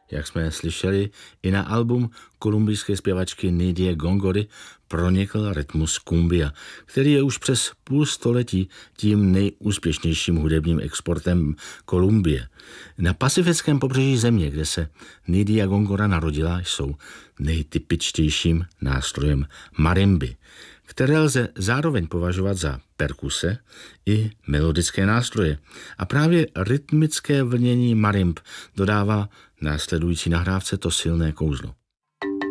Jak jsme slyšeli, i na album kolumbijské zpěvačky Nidie Gongory pronikl rytmus cumbia, který je už přes půl století tím nejúspěšnějším hudebním exportem Kolumbie. Na pacifickém pobřeží země, kde se Nidia Gongora narodila, jsou nejtypičtějším nástrojem marimby, které lze zároveň považovat za perkuse i melodické nástroje. A právě rytmické vlnění marimb dodává následující nahrávce to silné kouzlo.